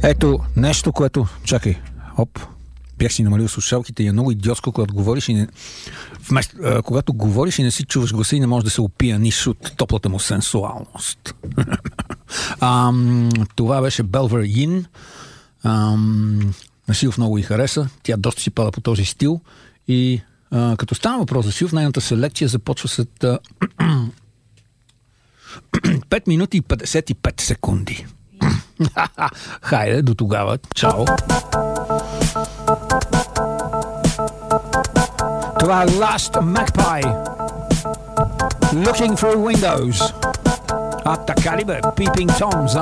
Ето нещо, което... Чакай. Оп. Бях си намалил слушалките и е много идиотско, когато говориш и не... когато говориш и не си чуваш гласа и не можеш да се опияниш от топлата му сенсуалност. Това беше Belver Yin. Силв много и хареса. Тя доста си пада по този стил. И като стана въпрос за Силв, нейната селекция започва след 5 минути и 55 секунди. Хайде, до тогава. Чао! Това е Last Magpie. Looking through windows. Така ли бе? Peeping Toms.